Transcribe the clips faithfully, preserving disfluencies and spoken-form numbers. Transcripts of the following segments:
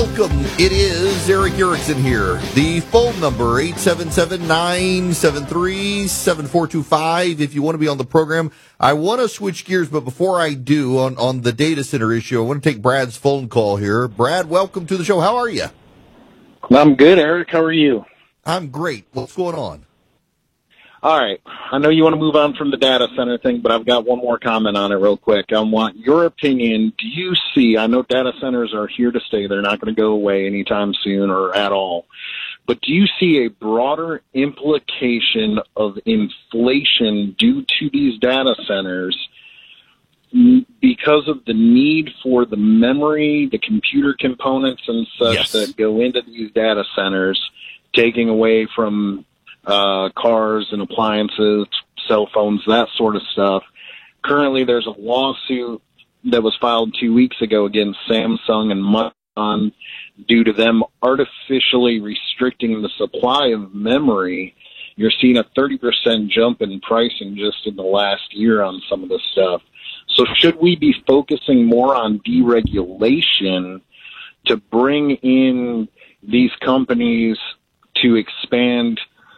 Welcome. It is Erick Erickson here. The phone number, eight seven seven, nine seven three, seven four two five. If you want to be on the program, I want to switch gears, but before I do, on, on the data center issue, I want to take Brad's phone call here. Brad, welcome to the show. How are you? I'm good, Eric. How are you? I'm great. What's going on? All right. I know you want to move on from the data center thing, but I've got one more comment on it real quick. I want your opinion. Do you see, I know data centers are here to stay. They're not going to go away anytime soon or at all. But do you see a broader implication of inflation due to these data centers because of the need for the memory, the computer components and such Yes. that go into these data centers, taking away from uh, cars and appliances, cell phones, that sort of stuff? Currently, there's a lawsuit that was filed two weeks ago against Samsung and Micron due to them artificially restricting the supply of memory. You're seeing a thirty percent jump in pricing just in the last year on some of this stuff. So should we be focusing more on deregulation to bring in these companies to expand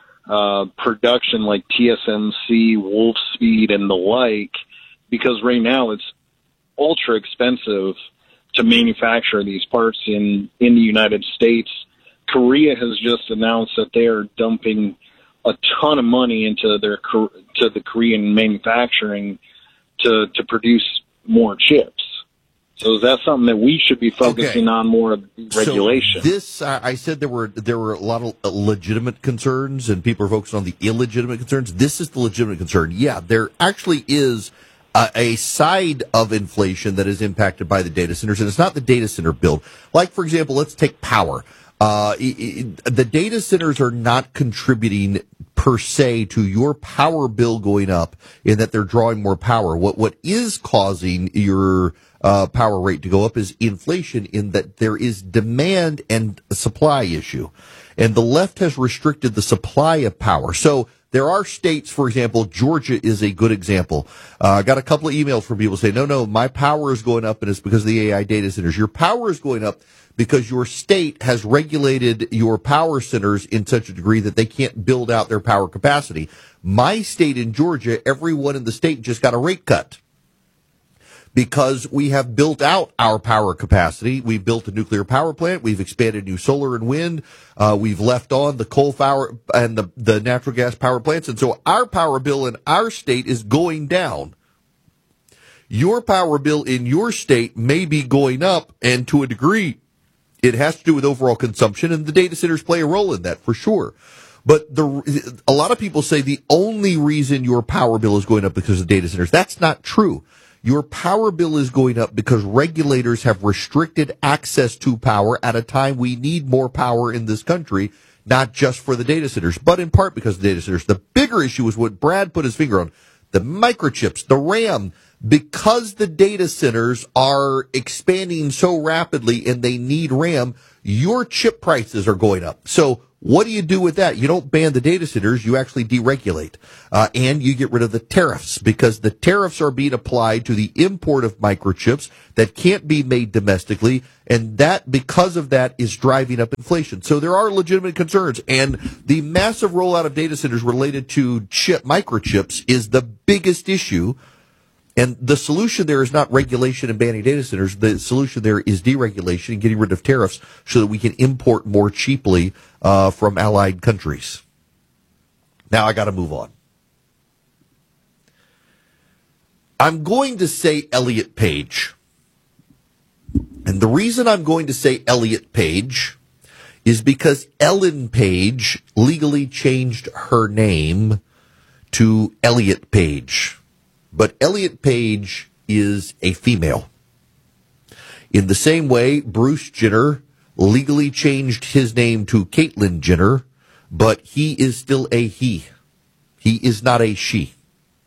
uh, production like T S M C, Wolfspeed, and the like? Because right now it's ultra expensive to manufacture these parts in, in the United States. Korea has just announced that they are dumping a ton of money into their to the Korean manufacturing to to produce more chips. So is that something that we should be focusing Okay. on more of regulation? So this, uh, I said there were there were a lot of legitimate concerns, and people are focused on the illegitimate concerns. This is the legitimate concern. Yeah, there actually is a, a side of inflation that is impacted by the data centers, and it's not the data center build. Like, for example, let's take power. Uh, it, it, the data centers are not contributing per se to your power bill going up in that they're drawing more power. What what is causing your uh, power rate to go up is inflation, in that there is demand and a supply issue, and the left has restricted the supply of power. So there are states, for example, Georgia is a good example. Uh, I got a couple of emails from people saying, no, no, my power is going up, and it's because of the A I data centers. Your power is going up because your state has regulated your power centers in such a degree that they can't build out their power capacity. My state in Georgia, everyone in the state just got a rate cut because we have built out our power capacity. We've built a nuclear power plant. We've expanded new solar and wind. Uh, we've left on the coal power and the, the natural gas power plants. And so our power bill in our state is going down. Your power bill in your state may be going up, and to a degree, it has to do with overall consumption, and the data centers play a role in that for sure. But the, a lot of people say the only reason your power bill is going up because of data centers. That's not true. Your power bill is going up because regulators have restricted access to power at a time we need more power in this country, not just for the data centers, but in part because of the data centers. The bigger issue is what Brad put his finger on, the microchips, the RAM. Because the data centers are expanding so rapidly and they need RAM, your chip prices are going up. So what do you do with that? You don't ban the data centers, you actually deregulate. Uh, and you get rid of the tariffs, because the tariffs are being applied to the import of microchips that can't be made domestically, and that, because of that, is driving up inflation. So there are legitimate concerns, and the massive rollout of data centers related to chip microchips is the biggest issue. And the solution there is not regulation and banning data centers. The solution there is deregulation and getting rid of tariffs so that we can import more cheaply uh, from allied countries. Now I got to move on. I'm going to say Elliot Page. And the reason I'm going to say Elliot Page is because Ellen Page legally changed her name to Elliot Page. But Elliot Page is a female. In the same way, Bruce Jenner legally changed his name to Caitlyn Jenner, but he is still a he. He is not a she.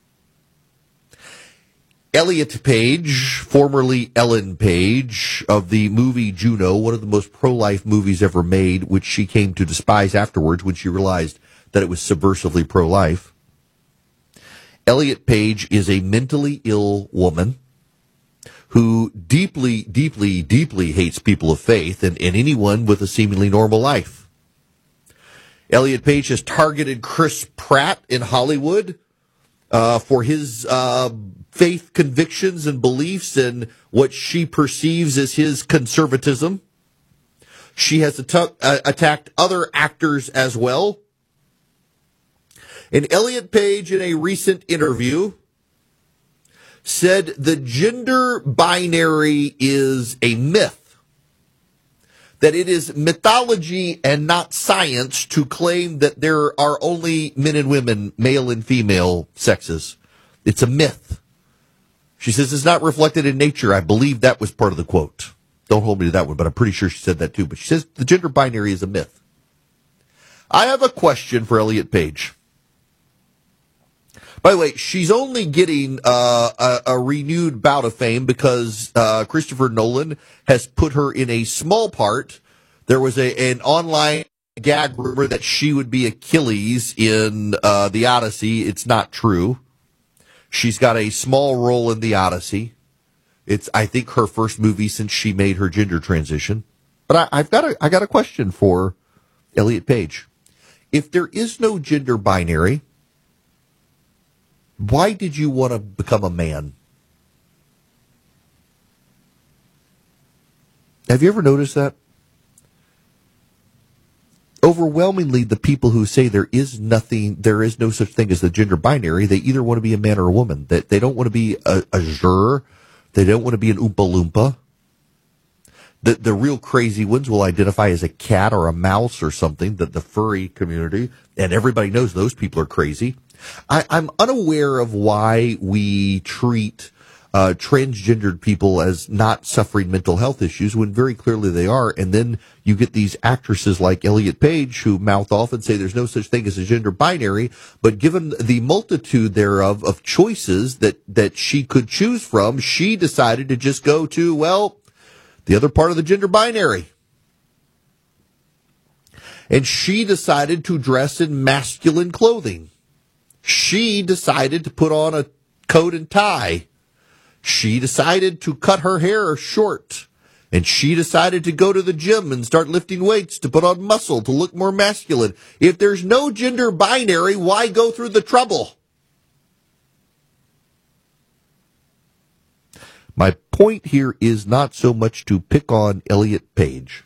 Elliot Page, formerly Ellen Page, of the movie Juno, one of the most pro-life movies ever made, which she came to despise afterwards when she realized that it was subversively pro-life. Elliot Page is a mentally ill woman who deeply, deeply, deeply hates people of faith and, and anyone with a seemingly normal life. Elliot Page has targeted Chris Pratt in Hollywood uh, for his uh, faith convictions and beliefs and what she perceives as his conservatism. She has att- uh, attacked other actors as well. And Elliot Page, in a recent interview, said the gender binary is a myth, that it is mythology and not science to claim that there are only men and women, male and female sexes. It's a myth. She says it's not reflected in nature. I believe that was part of the quote. Don't hold me to that one, but I'm pretty sure she said that too. But she says the gender binary is a myth. I have a question for Elliot Page. By the way, she's only getting uh, a, a renewed bout of fame because uh, Christopher Nolan has put her in a small part. There was a an online gag rumor that she would be Achilles in uh, the Odyssey. It's not true. She's got a small role in the Odyssey. It's, I think, her first movie since she made her gender transition. But I, I've got a I got a question for Elliot Page. If there is no gender binary, why did you want to become a man? Have you ever noticed that? Overwhelmingly, the people who say there is nothing, there is no such thing as the gender binary, they either want to be a man or a woman. That they, they don't want to be a, a jur. They don't want to be an Oompa Loompa. The, the real crazy ones will identify as a cat or a mouse or something, the, the furry community, and everybody knows those people are crazy. I, I'm unaware of why we treat uh, transgendered people as not suffering mental health issues when very clearly they are. And then you get these actresses like Elliot Page who mouth off and say there's no such thing as a gender binary. But given the multitude thereof of choices that, that she could choose from, she decided to just go to, well, the other part of the gender binary. And she decided to dress in masculine clothing. She decided to put on a coat and tie. She decided to cut her hair short. And she decided to go to the gym and start lifting weights to put on muscle, to look more masculine. If there's no gender binary, why go through the trouble? My point here is not so much to pick on Elliot Page,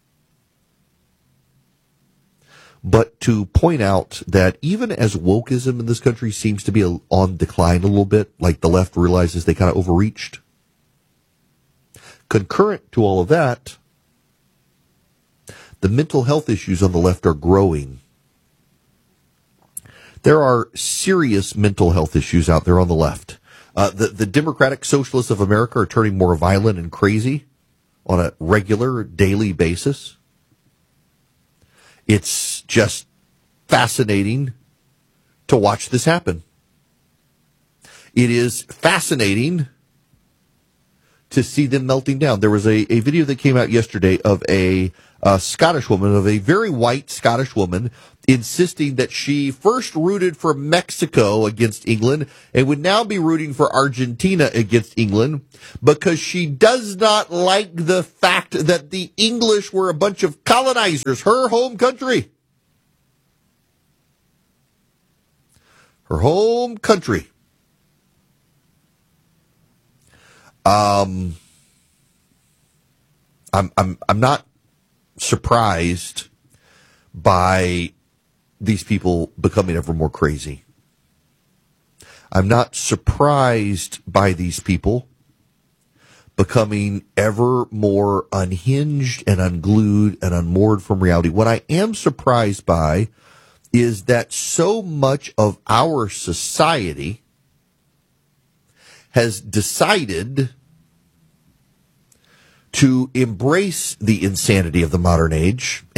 but to point out that even as wokeism in this country seems to be on decline a little bit, like the left realizes they kind of overreached, concurrent to all of that, the mental health issues on the left are growing. There are serious mental health issues out there on the left. Uh, the, the Democratic Socialists of America are turning more violent and crazy on a regular, daily basis. It's just fascinating to watch this happen. It is fascinating to see them melting down. There was a, a video that came out yesterday of a, a Scottish woman, of a very white Scottish woman, insisting that she first rooted for Mexico against England and would now be rooting for Argentina against England because she does not like the fact that the English were a bunch of colonizers, her home country. Her home country. Um, I'm I'm I'm not surprised by these people becoming ever more crazy. I'm not surprised by these people becoming ever more unhinged and unglued and unmoored from reality. What I am surprised by is that so much of our society has decided to embrace the insanity of the modern age